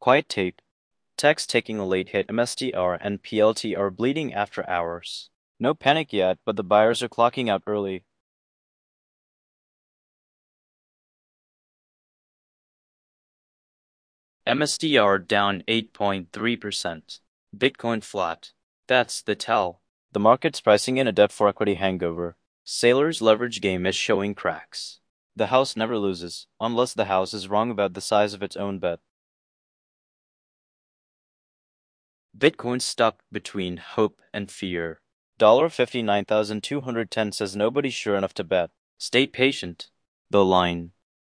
Quiet tape. Tech's taking a late hit. MSTR and PLT are bleeding after hours. No panic yet, but the buyers are clocking out early. MSTR down 8.3%. Bitcoin flat. That's the tell. The market's pricing in a debt for equity hangover. Sailor's leverage game is showing cracks. The house never loses, unless the house is wrong about the size of its own bet. Bitcoin stuck between hope and fear. $59,210 says nobody's sure enough to bet. Stay patient. The line.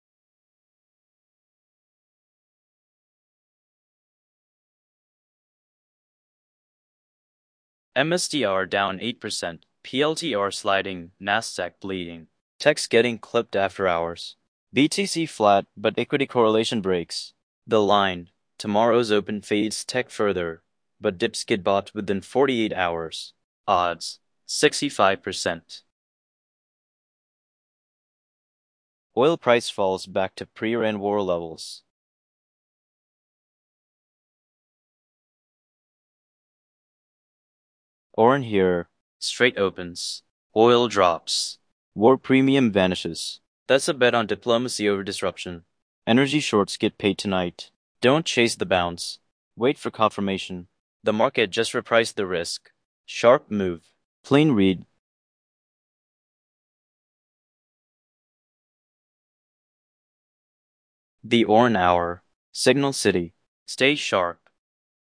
MSTR down 8%, PLTR sliding, Nasdaq bleeding. Tech's getting clipped after hours. BTC flat, but equity correlation breaks. The line. Tomorrow's open fades Tech further, but dips get bought within 48 hours. Odds. 65%. Oil price falls back to pre-Iran war levels. Oran here. Straight opens. Oil drops. War premium vanishes. That's a bet on diplomacy over disruption. Energy shorts get paid tonight. Don't chase the bounce. Wait for confirmation. The market just repriced the risk. Sharp move. Plain read. The Oran Hour. Signal City. Stay sharp.